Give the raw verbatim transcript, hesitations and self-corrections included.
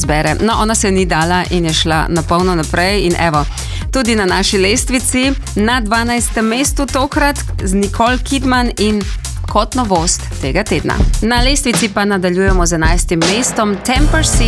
zbere. No, ona se ni dala in je šla na polno naprej in evo, tudi na naši lestvici na dvanajstem mestu tokrat z Nicole Kidman in kot novost tega tedna. Na lestvici pa nadaljujemo z enajstim mestom Temper C